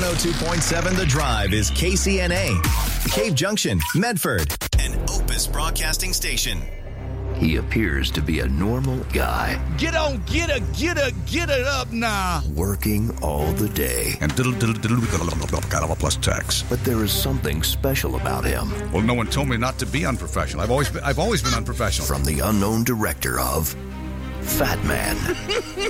102.7 The Drive is KCNA, Cave Junction, Medford, an Opus Broadcasting station. He appears to be a normal guy. Get it up now. Working all the day. And plus tax. But there is something special about him. Well, no one told me not to be unprofessional. I've always been unprofessional. From the unknown director of Fat Man.